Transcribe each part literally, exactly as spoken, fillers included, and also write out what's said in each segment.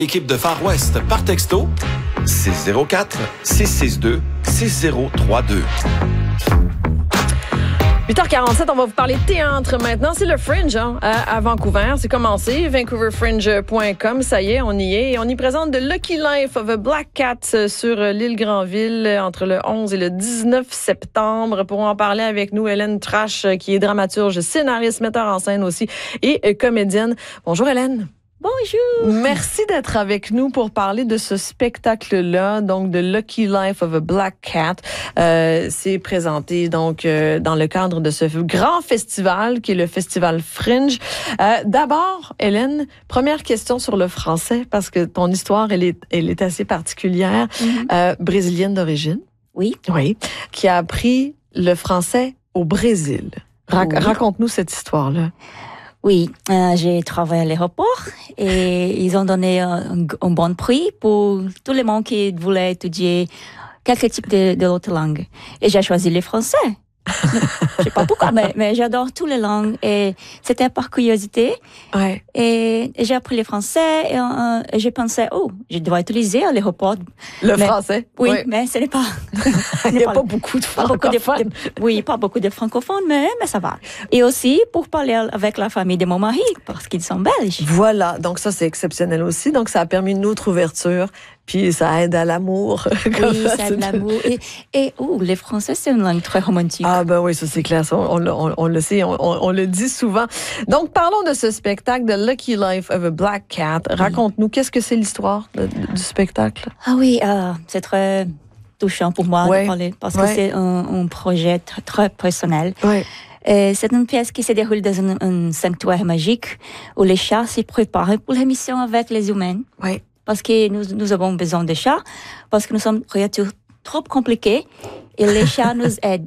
Équipe de Far West par texto six zéro quatre, six six deux, six zéro trois deux. huit heures quarante-sept, on va vous parler de théâtre maintenant. C'est le Fringe hein, à, à Vancouver. C'est commencé, vancouver fringe point com. Ça y est, on y est. Et on y présente The Lucky Life of a Black Cat sur l'île Granville entre le onze et le dix-neuf septembre. Pour en parler avec nous, Hélène Trache, qui est dramaturge, scénariste, metteur en scène aussi et comédienne. Bonjour Hélène. Bonjour. Merci d'être avec nous pour parler de ce spectacle-là, donc de Lucky Life of a Black Cat. Euh, c'est présenté donc euh, dans le cadre de ce grand festival qui est le Festival Fringe. Euh, d'abord, Hélène, première question sur le français parce que ton histoire elle est elle est assez particulière, mm-hmm. euh, brésilienne d'origine. Oui. Oui. Qui a appris le français au Brésil. Ra- oui. Raconte-nous cette histoire-là. Oui, euh, j'ai travaillé à l'aéroport et ils ont donné un, un bon prix pour tout le monde qui voulait étudier quelque type de, de l'autre langue. Et j'ai choisi le français. Je sais pas pourquoi, mais, mais j'adore toutes les langues et c'était par curiosité. Ouais. Et, et j'ai appris le français et, euh, et j'ai pensé, oh, je dois utiliser à l'aéroport. Le mais, français? Oui, oui, mais ce n'est pas... Il n'y a pas, pas beaucoup de francophones. Beaucoup de, de, oui, pas beaucoup de francophones, mais, mais ça va. Et aussi pour parler avec la famille de mon mari, parce qu'ils sont belges. Voilà, donc ça c'est exceptionnel aussi. Donc ça a permis une autre ouverture. Puis ça aide à l'amour. Oui, ça aide à l'amour. Et, et oh, les Français, c'est une langue très romantique. Ah ben oui, ça c'est clair. Ça, on, on, on le sait, on, on, on le dit souvent. Donc parlons de ce spectacle, The Lucky Life of a Black Cat. Raconte-nous, qu'est-ce que c'est l'histoire de, de, du spectacle? Ah oui, euh, c'est très touchant pour moi ouais. de parler, parce ouais. que c'est un, un projet très, très personnel. Ouais. Et c'est une pièce qui se déroule dans un, un sanctuaire magique où les chats se préparent pour la mission avec les humains. Ouais. Parce que nous, nous avons besoin de chats, parce que nous sommes créatures trop compliquées et les chats nous aident.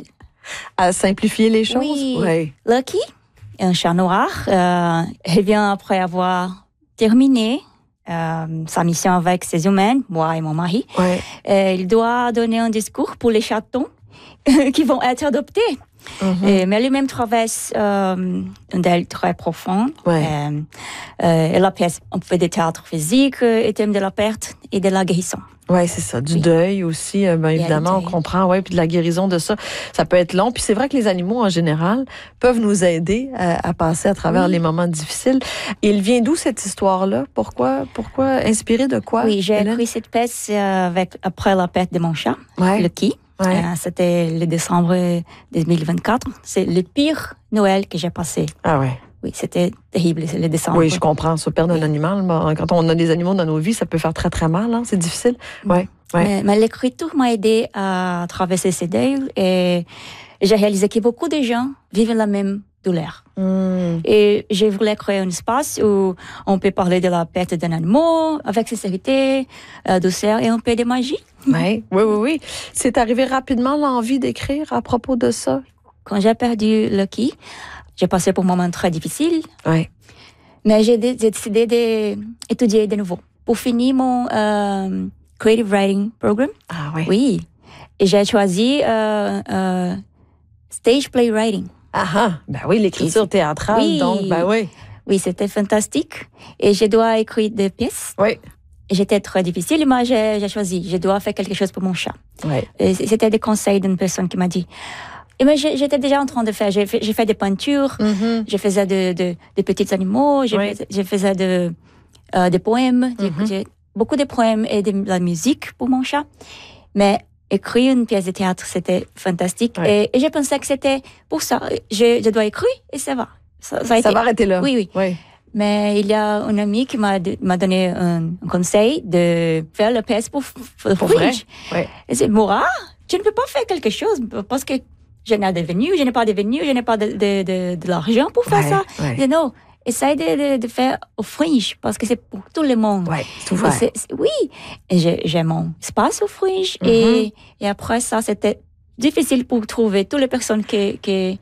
À simplifier les choses? Oui. Ouais. Lucky, un chat noir, euh, il vient après avoir terminé euh, sa mission avec ses humains, moi et mon mari. Ouais. Et il doit donner un discours pour les chatons qui vont être adoptés. Mm-hmm. Et, mais lui-même traverse euh, un deuil très profond. Ouais. Euh, euh, et la pièce, on fait des théâtres physiques, et thème de la perte et de la guérison. Oui, c'est ça. Du oui. deuil aussi, euh, ben, évidemment, on comprend. Oui, puis de la guérison de ça, ça peut être long. Puis c'est vrai que les animaux, en général, peuvent nous aider à, à passer à travers oui. les moments difficiles. Et il vient d'où cette histoire-là? Pourquoi? Pourquoi? Inspiré de quoi? Oui, j'ai écrit cette pièce euh, avec, après la perte de mon chat, ouais. Lucky. Ouais. Euh, c'était le décembre deux mille vingt-quatre. C'est le pire Noël que j'ai passé. Ah ouais. Oui, c'était terrible, le décembre. Oui, je comprends. Se perdre un animal, quand on a des animaux dans nos vies, ça peut faire très, très mal. Hein? C'est difficile. Ouais. ouais. Mais, mais l'écriture m'a aidé à traverser ces deuils et j'ai réalisé que beaucoup de gens vivent la même douleur. Mm. Et je voulais créer un espace où on peut parler de la perte d'un animal avec sincérité, euh, douceur et un peu de magie. Oui, oui, oui, oui. C'est arrivé rapidement l'envie d'écrire à propos de ça? Quand j'ai perdu Lucky, j'ai passé pour un moment très difficile. Oui. Mais j'ai, d- j'ai décidé d'étudier de nouveau pour finir mon euh, Creative Writing Program. Ah oui. Oui. Et j'ai choisi euh, euh, Stage Playwriting. Ah ah, ben oui, l'écriture théâtrale, oui. donc, ben oui. Oui, c'était fantastique. Et je dois écrire des pièces. Oui. Et j'étais très difficile, mais j'ai, j'ai choisi, je dois faire quelque chose pour mon chat. Oui. Et c'était des conseils d'une personne qui m'a dit. Et moi, j'étais déjà en train de faire, j'ai fait, j'ai fait des peintures, mm-hmm. je faisais de, de, de petits animaux, je, oui. faisais, je faisais de, euh, des poèmes, mm-hmm. j'ai, beaucoup de poèmes et de la musique pour mon chat. Mais écrire une pièce de théâtre, c'était fantastique. Oui. Et, et je pensais que c'était pour ça. Je, je dois écrire et ça va. Ça, ça, a ça été. va arrêter là. Oui, oui. oui. Mais il y a un ami qui m'a, m'a donné un, un conseil de faire la pièce pour, pour, pour Fringe. Oui. Et c'est, Maura, tu ne peux pas faire quelque chose parce que je n'ai pas de revenus, je n'ai pas de revenus, je n'ai pas de, de, de, de l'argent pour faire ouais, ça. Ouais. Je dis non, essaye de, de, de faire au Fringe parce que c'est pour tout le monde. Oui, c'est ouvert. C'est, c'est, oui, et j'ai, j'ai mon espace au Fringe mm-hmm. et, et après ça, c'était difficile pour trouver toutes les personnes que, que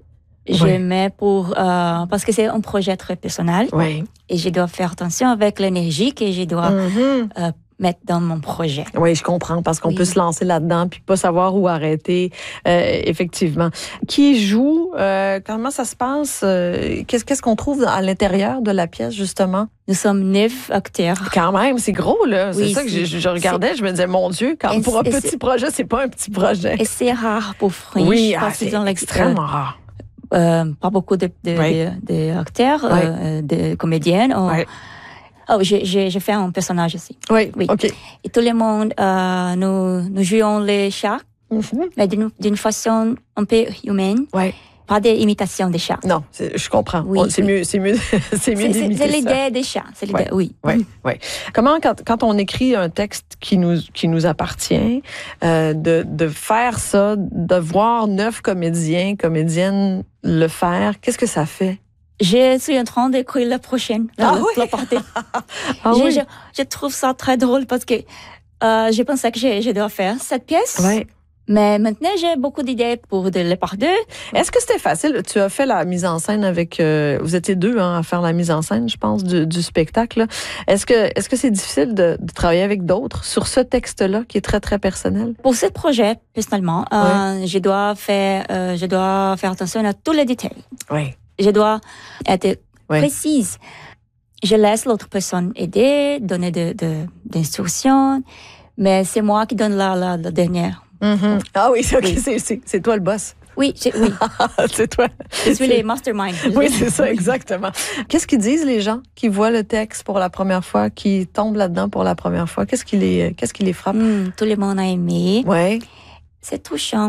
j'aimais pour, euh, parce que c'est un projet très personnel. Oui. Et je dois faire attention avec l'énergie que je dois mm-hmm. euh, mettre dans mon projet. Oui, je comprends, parce qu'on Oui. peut se lancer là-dedans puis pas savoir où arrêter, euh, effectivement. Qui joue? Euh, comment ça se passe? Euh, qu'est-ce, qu'est-ce qu'on trouve à l'intérieur de la pièce, justement? Nous sommes neuf acteurs. Quand même, c'est gros, là. C'est Oui, ça que c'est- je, je regardais, je me disais, mon Dieu, quand Et pour un c'est- petit c'est- projet, c'est pas un petit projet. Et c'est rare pour Fringe. Oui, ah, parce c'est qu'ils ont extrêmement rare. euh, pas beaucoup de, de, Oui. de, de acteurs, Oui. euh, de comédiennes. Oh, Oui. oh j'ai, j'ai, j'ai fait un personnage aussi. Oui, Oui. OK. Et tout le monde, euh, nous, nous jouons les chats, Mhm. mais d'une, d'une façon un peu humaine. Oui. Pas d'imitation des chats. Non, c'est- je comprends. Oui, On- c'est oui. mieux, c'est mieux, c'est mieux C'est, c'est, d'imiter c'est ça. l'idée des chats. C'est l'idée, oui. Oui, oui. Comment, quand, quand on écrit un texte qui nous, qui nous appartient, euh, de, de faire ça, de voir neuf comédiens, comédiennes le faire, qu'est-ce que ça fait? Je suis en train d'écrire la prochaine. Ah la, oui? la partie. Ah je, oui? je, je trouve ça très drôle parce que euh, je pensais que je, je dois faire cette pièce. Ouais. Mais maintenant, j'ai beaucoup d'idées pour de, les par deux. Est-ce que c'était facile? Tu as fait la mise en scène avec... euh, vous étiez deux hein, à faire la mise en scène, je pense, du, du spectacle. là. Est-ce que est-ce que c'est difficile de, de travailler avec d'autres sur ce texte-là qui est très, très personnel? Pour ce projet, personnellement, euh, je dois faire, euh, je dois faire attention à tous les détails. Oui. Je dois être Oui. précise. Je laisse l'autre personne aider, donner de, de, d'instructions, mais c'est moi qui donne la, la, la dernière. Mm-hmm. Ah oui, c'est, okay, Oui. c'est, c'est, c'est toi le boss. Oui, je, oui, c'est toi. je suis les mastermind. Oui, c'est ça, exactement. Qu'est-ce qu'ils disent les gens qui voient le texte pour la première fois, qui tombent là-dedans pour la première fois? Qu'est-ce qui les, qu'est-ce qui les frappe? Hmm, tout le monde a aimé. Ouais. C'est touchant.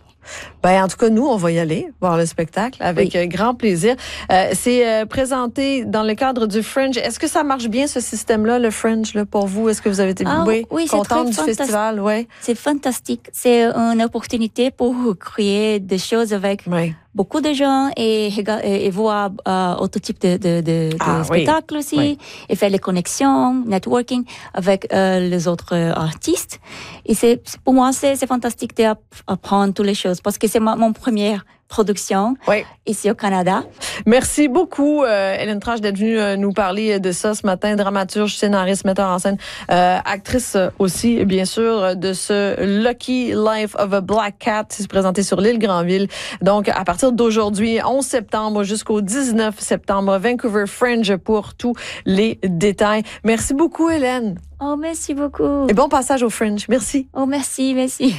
Ben, en tout cas, nous, on va y aller, voir le spectacle, avec Oui. euh, grand plaisir. Euh, c'est euh, présenté dans le cadre du Fringe. Est-ce que ça marche bien, ce système-là, le Fringe, là, pour vous? Est-ce que vous avez été Ah, oui, oui, c'est contente très du fantastique. festival? Oui. C'est fantastique. C'est une opportunité pour créer des choses avec Oui. beaucoup de gens et, rega- et voir euh, autre type de, de, de, de Ah, oui. spectacles aussi, Oui. et faire les connexions, networking avec euh, les autres euh, artistes. Et c'est, pour moi, c'est, c'est fantastique d'apprendre toutes les choses parce que c'est ma, mon première production Oui. ici au Canada. Merci beaucoup, euh, Hélène Trache, d'être venue euh, nous parler de ça ce matin. Dramaturge, scénariste, metteur en scène, euh, actrice euh, aussi, bien sûr, de ce Lucky Life of a Black Cat. C'est présenté sur l'île Granville. Donc, à partir d'aujourd'hui, onze septembre jusqu'au dix-neuf septembre, Vancouver Fringe pour tous les détails. Merci beaucoup, Hélène. Oh, merci beaucoup. Et bon passage au Fringe. Merci. Oh, merci, merci.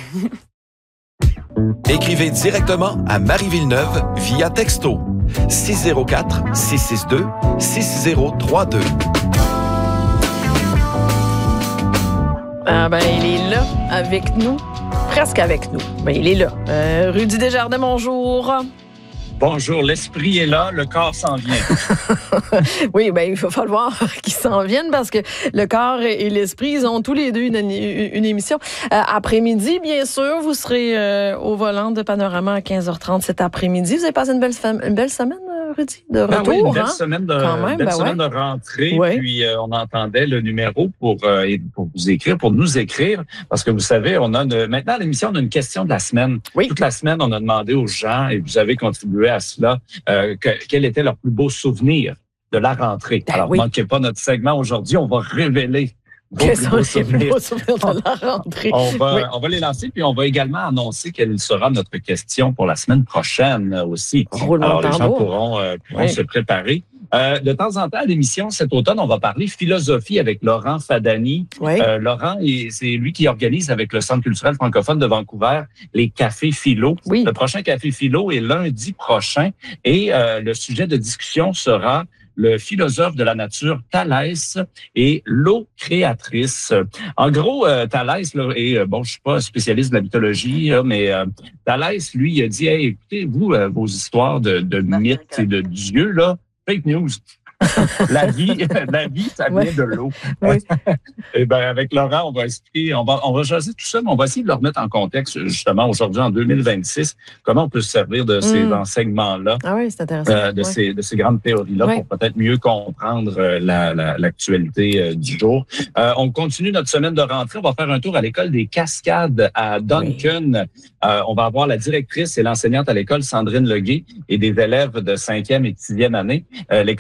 Écrivez directement à Marie Villeneuve via texto six zéro quatre, six six deux, six zéro trois deux. Ah ben, il est là avec nous, presque avec nous. Ben, il est là. Euh, Rudy Desjardins, bonjour. Bonjour, l'esprit est là, le corps s'en vient. Oui, ben il va falloir qu'ils s'en viennent parce que le corps et l'esprit, ils ont tous les deux une, une émission. Euh, après-midi, bien sûr, vous serez euh, au volant de Panorama à quinze heures trente cet après-midi. Vous avez passé une belle, une belle semaine, Rudy, de retour. Ben oui, une belle hein? semaine de, Quand même, belle ben semaine ouais. de rentrée. Ouais. Puis euh, on entendait le numéro pour, euh, pour vous écrire, pour nous écrire. Parce que vous savez, on a une, maintenant à l'émission, on a une question de la semaine. Oui. Toute la semaine, on a demandé aux gens, et vous avez contribué à cela, euh, que, quel était leur plus beau souvenir de la rentrée. Ben Alors, oui. ne manquez pas notre segment aujourd'hui, on va révéler vos Quels plus sont beaux les souvenirs. plus beaux souvenirs de la rentrée? On va, Oui. on va les lancer, puis on va également annoncer quelle sera notre question pour la semaine prochaine euh, aussi. Roulement Alors, les de gens tambour. pourront, euh, pourront Oui. se préparer. Euh, de temps en temps, à l'émission, cet automne, on va parler philosophie avec Laurent Fadani. Oui. Euh, Laurent, il- c'est lui qui organise avec le Centre culturel francophone de Vancouver les cafés philo. Oui. Le prochain café philo est lundi prochain et euh, le sujet de discussion sera le philosophe de la nature Thalès et l'eau créatrice. En gros, euh, Thalès, là, et euh, bon, je suis pas spécialiste de la mythologie, là, mais euh, Thalès, lui, il a dit, hey, écoutez, vous, euh, vos histoires de, de mythes et de dieux, là, fake news. la vie, la vie, ça vient Ouais. de l'eau. Oui. Et ben avec Laurent, on va expliquer, on va, on va jaser tout ça, mais on va essayer de le remettre en contexte justement aujourd'hui en deux mille vingt-six. Comment on peut se servir de ces Mm. enseignements-là, Ah oui, c'est intéressant. euh, de Ouais. ces, de ces grandes théories-là Ouais. pour peut-être mieux comprendre euh, la, la, l'actualité euh, du jour. Euh, on continue notre semaine de rentrée. On va faire un tour à l'école des Cascades à Duncan. Euh, on va avoir la directrice et l'enseignante à l'école, Sandrine Leguet, et des élèves de cinquième et sixième année. Euh, l'école des Cascades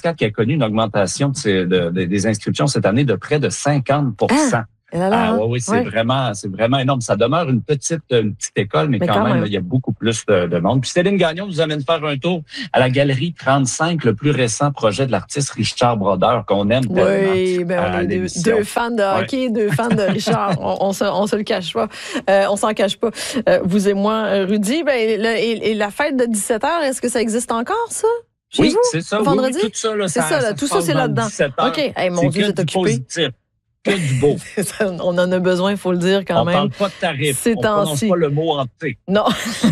constate qu'elle a connu une augmentation de ses, de, de, des inscriptions cette année de près de cinquante pour cent. Ah. Là, là, ah, oui, oui, c'est ouais. vraiment, c'est vraiment énorme. Ça demeure une petite, une petite école, mais, mais quand, quand même, même. Là, il y a beaucoup plus de, de monde. Puis Céline Gagnon nous amène faire un tour à la Galerie trente-cinq, le plus récent projet de l'artiste Richard Brodeur, qu'on aime tellement. Oui, ben on est deux, deux fans de hockey, ouais. deux fans de Richard. on, on, se, on se le cache pas. Euh, on s'en cache pas. Euh, vous et moi, Rudy. Ben, le, et, et la fête de dix-sept heures, est-ce que ça existe encore, ça? Chez oui, vous? c'est ça. Vendredi? Oui, tout ça, là, c'est ça, ça, là, ça tout ça, c'est là-dedans. OK. Hey, mon Dieu, c'est occupé. Positif. Que du beau. On en a besoin, il faut le dire quand on même. On parle pas de tarif. On ne prononce pas le mot hanté. Non.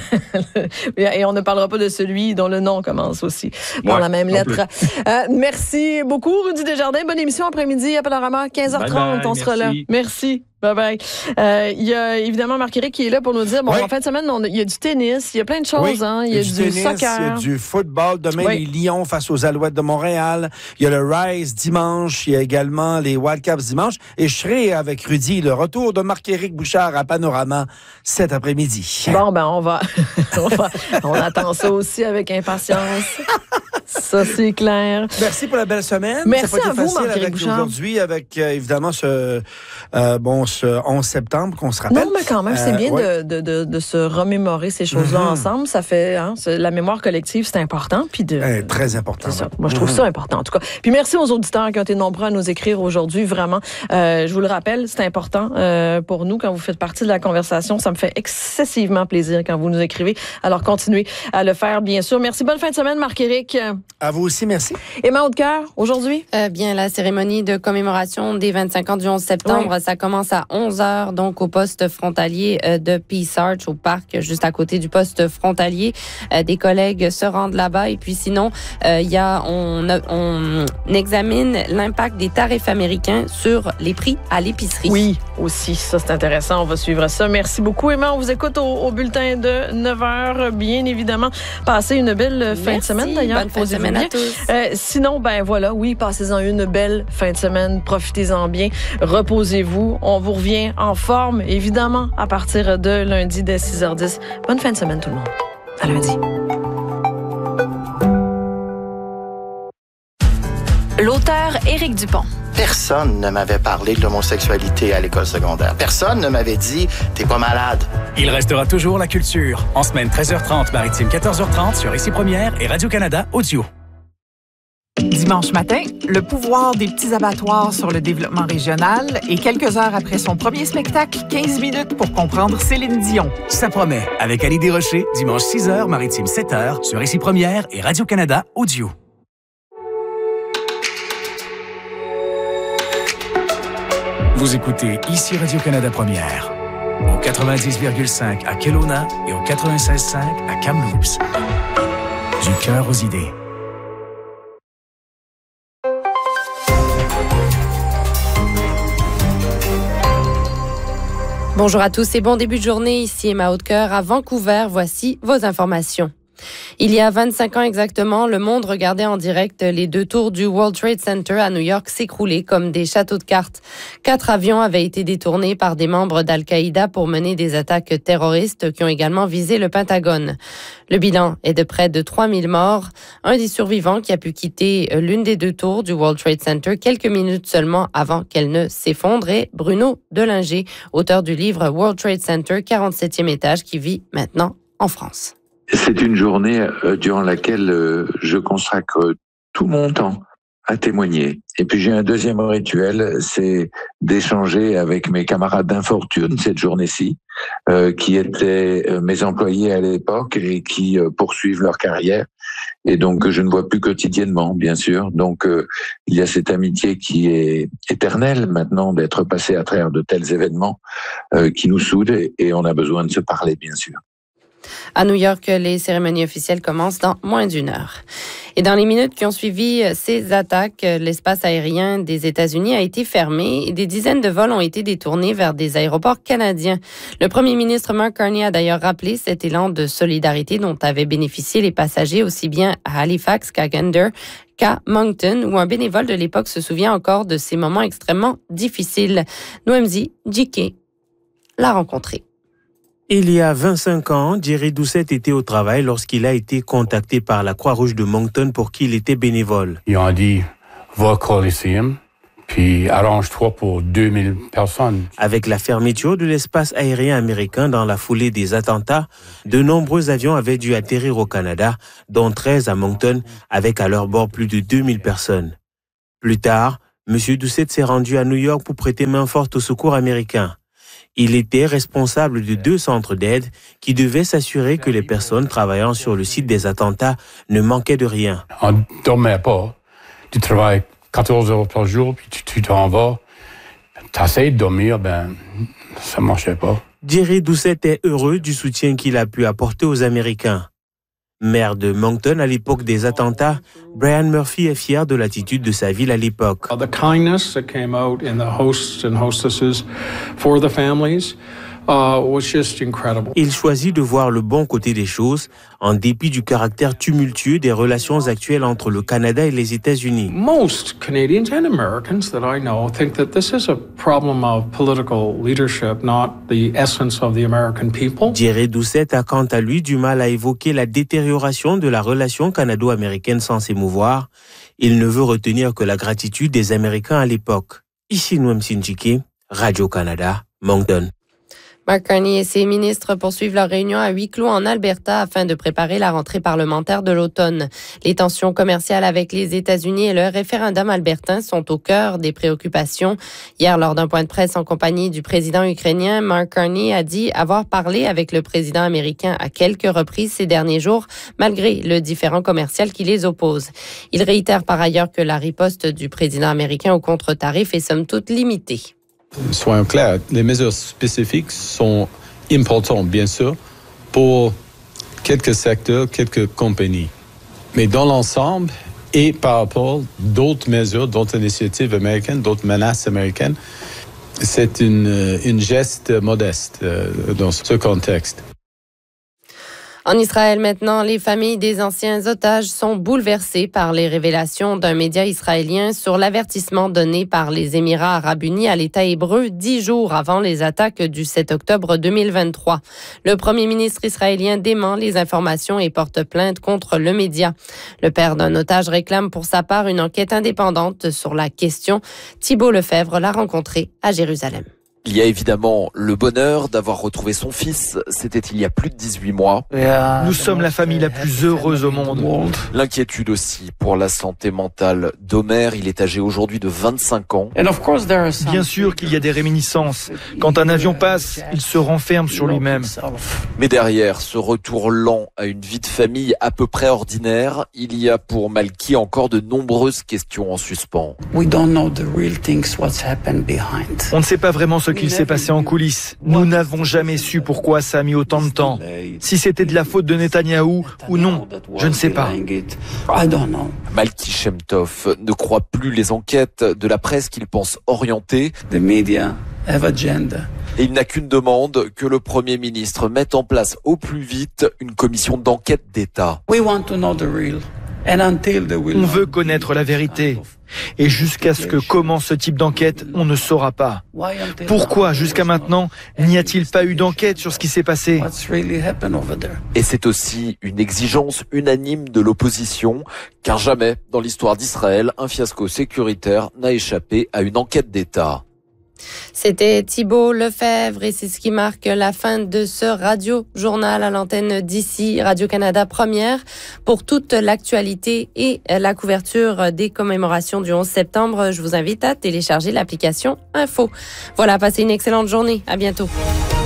Et on ne parlera pas de celui dont le nom commence aussi par ouais, la même lettre. Euh, merci beaucoup, Rudy Desjardins. Bonne émission après-midi à Panorama, quinze heures trente. Bye bye, on sera là. Merci. Bye bye. Euh, il y a évidemment Marc-Éric qui est là pour nous dire, bon, oui. en fin de semaine, on, il y a du tennis, il y a plein de choses, oui. hein. Il y a, il y a du, du tennis, soccer. Il y a du football. Demain, oui. les Lions face aux Alouettes de Montréal. Il y a le Rise dimanche. Il y a également les Wildcats dimanche. Et je serai avec Rudy, le retour de Marc-Éric Bouchard à Panorama cet après-midi. Bon, ben, on va, on va, on attend ça aussi avec impatience. Ça, c'est clair. Merci pour la belle semaine. Merci ça pas à été vous, facile Marc-Éric avec Bouchard. Aujourd'hui, avec euh, évidemment ce, euh, bon, ce onze septembre qu'on se rappelle. Non, mais quand même, c'est euh, bien ouais. de, de, de se remémorer ces choses-là mm-hmm. ensemble. Ça fait, hein, la mémoire collective, c'est important. Puis de, euh, très important. C'est ça. Moi, je trouve mm-hmm. ça important, en tout cas. Puis merci aux auditeurs qui ont été nombreux à nous écrire aujourd'hui. Vraiment, euh, je vous le rappelle, c'est important euh, pour nous quand vous faites partie de la conversation. Ça me fait excessivement plaisir quand vous nous écrivez. Alors, continuez à le faire, bien sûr. Merci. Bonne fin de semaine, Marc-Éric. À vous aussi, merci. Emma Haute-Cœur, aujourd'hui? Euh, bien, la cérémonie de commémoration des vingt-cinq ans du onze septembre, oui. ça commence à onze heures, donc au poste frontalier de Peace Arch, au parc, juste à côté du poste frontalier. Euh, des collègues se rendent là-bas. Et puis sinon, euh, y a, on, on examine l'impact des tarifs américains sur les prix à l'épicerie. Oui, aussi. Ça, c'est intéressant. On va suivre ça. Merci beaucoup, Emma. On vous écoute au, au bulletin de neuf heures, bien évidemment. Passez une belle Merci. fin de semaine, d'ailleurs. Bonne fin de semaine à tous. Euh, sinon, ben voilà, oui, passez-en une belle fin de semaine. Profitez-en bien. Reposez-vous. On vous revient en forme, évidemment, à partir de lundi dès six heures dix. Bonne fin de semaine, tout le monde. À lundi. L'auteur Éric Dupont. Personne ne m'avait parlé de l'homosexualité à l'école secondaire. Personne ne m'avait dit « t'es pas malade ». Il restera toujours la culture. En semaine treize heures trente, maritime quatorze heures trente sur Ici Première et Radio-Canada Audio. Dimanche matin, le pouvoir des petits abattoirs sur le développement régional et quelques heures après son premier spectacle, quinze minutes pour comprendre Céline Dion. Ça promet, avec Annie Desrochers, dimanche six heures, maritime sept heures sur Ici Première et Radio-Canada Audio. Vous écoutez Ici Radio-Canada Première, au quatre-vingt-dix virgule cinq à Kelowna et au quatre-vingt-seize virgule cinq à Kamloops. Du cœur aux idées. Bonjour à tous et bon début de journée. Ici Emma Haute-Cœur à Vancouver. Voici vos informations. Il y a vingt-cinq ans exactement, le monde regardait en direct les deux tours du World Trade Center à New York s'écrouler comme des châteaux de cartes. Quatre avions avaient été détournés par des membres d'Al-Qaïda pour mener des attaques terroristes qui ont également visé le Pentagone. Le bilan est de près de trois mille morts. Un des survivants qui a pu quitter l'une des deux tours du World Trade Center quelques minutes seulement avant qu'elle ne s'effondre est Bruno Delinger, auteur du livre World Trade Center, quarante-septième étage, qui vit maintenant en France. C'est une journée durant laquelle je consacre tout mon temps à témoigner. Et puis j'ai un deuxième rituel, c'est d'échanger avec mes camarades d'infortune cette journée-ci, euh, qui étaient mes employés à l'époque et qui euh, poursuivent leur carrière. Et donc que je ne vois plus quotidiennement, bien sûr. Donc euh, il y a cette amitié qui est éternelle maintenant d'être passé à travers de tels événements euh, qui nous soudent et, et on a besoin de se parler, bien sûr. À New York, les cérémonies officielles commencent dans moins d'une heure. Et dans les minutes qui ont suivi ces attaques, l'espace aérien des États-Unis a été fermé et des dizaines de vols ont été détournés vers des aéroports canadiens. Le premier ministre Mark Carney a d'ailleurs rappelé cet élan de solidarité dont avaient bénéficié les passagers aussi bien à Halifax qu'à Gander, qu'à Moncton, où un bénévole de l'époque se souvient encore de ces moments extrêmement difficiles. Noemzi Djike l'a rencontré. Il y a vingt-cinq ans, Jerry Doucette était au travail lorsqu'il a été contacté par la Croix-Rouge de Moncton pour qui il était bénévole. Ils ont dit, va au Coliseum, puis arrange-toi pour deux mille personnes. Avec la fermeture de l'espace aérien américain dans la foulée des attentats, de nombreux avions avaient dû atterrir au Canada, dont treize à Moncton, avec à leur bord plus de deux mille personnes. Plus tard, M. Doucette s'est rendu à New York pour prêter main forte au secours américain. Il était responsable de deux centres d'aide qui devaient s'assurer que les personnes travaillant sur le site des attentats ne manquaient de rien. On ne dormait pas. Tu travailles quatorze heures par jour, puis tu, tu t'en vas. Tu essaies de dormir, ben, ça ne marchait pas. Jerry Doucette est heureux du soutien qu'il a pu apporter aux Américains. Maire de Moncton à l'époque des attentats, Brian Murphy est fier de l'attitude de sa ville à l'époque. The kindness that came out in the hosts and hostesses for the families uh, was just incredible. Il choisit de voir le bon côté des choses, en dépit du caractère tumultueux des relations actuelles entre le Canada et les États-Unis. Most Canadians and Americans that I know think that this is a problem of political leadership, not the essence of the American people. Jerry Doucette a quant à lui du mal à évoquer la détérioration de la relation canado-américaine sans s'émouvoir. Il ne veut retenir que la gratitude des Américains à l'époque. Ici Noam Sinjiki, Radio-Canada, Moncton. Mark Carney et ses ministres poursuivent leur réunion à huis clos en Alberta afin de préparer la rentrée parlementaire de l'automne. Les tensions commerciales avec les États-Unis et le référendum albertain sont au cœur des préoccupations. Hier, lors d'un point de presse en compagnie du président ukrainien, Mark Carney a dit avoir parlé avec le président américain à quelques reprises ces derniers jours, malgré le différend commercial qui les oppose. Il réitère par ailleurs que la riposte du président américain aux contre-tarifs est somme toute limitée. Soyons clairs, les mesures spécifiques sont importantes, bien sûr, pour quelques secteurs, quelques compagnies. Mais dans l'ensemble, et par rapport à d'autres mesures, d'autres initiatives américaines, d'autres menaces américaines, c'est une, une geste modeste euh, dans ce contexte. En Israël maintenant, les familles des anciens otages sont bouleversées par les révélations d'un média israélien sur l'avertissement donné par les Émirats arabes unis à l'État hébreu dix jours avant les attaques du sept octobre deux mille vingt-trois. Le premier ministre israélien dément les informations et porte plainte contre le média. Le père d'un otage réclame pour sa part une enquête indépendante sur la question. Thibault Lefebvre l'a rencontré à Jérusalem. Il y a évidemment le bonheur d'avoir retrouvé son fils. C'était il y a plus de dix-huit mois. Nous sommes la famille la plus heureuse au monde. L'inquiétude aussi pour la santé mentale d'Omer. Il est âgé aujourd'hui de vingt-cinq ans. Bien sûr qu'il y a des réminiscences. Quand un avion passe, il se renferme sur lui-même. Mais derrière ce retour lent à une vie de famille à peu près ordinaire, il y a pour Malki encore de nombreuses questions en suspens. On ne sait pas vraiment ce qu'il s'est passé en coulisses. Nous n'avons jamais su pourquoi ça a mis autant de temps. Si c'était de la faute de Netanyahou ou non, je ne sais pas. Malki Shemtov ne croit plus les enquêtes de la presse qu'il pense orientées. Et il n'a qu'une demande, que le Premier ministre mette en place au plus vite une commission d'enquête d'État. On veut connaître la vérité. Et jusqu'à ce que commence ce type d'enquête, on ne saura pas. Pourquoi, jusqu'à maintenant, n'y a-t-il pas eu d'enquête sur ce qui s'est passé ? Et c'est aussi une exigence unanime de l'opposition, car jamais, dans l'histoire d'Israël, un fiasco sécuritaire n'a échappé à une enquête d'État. C'était Thibault Lefebvre et c'est ce qui marque la fin de ce radio-journal à l'antenne d'ici, Radio-Canada Première. Pour toute l'actualité et la couverture des commémorations du onze septembre, je vous invite à télécharger l'application Info. Voilà, passez une excellente journée. À bientôt.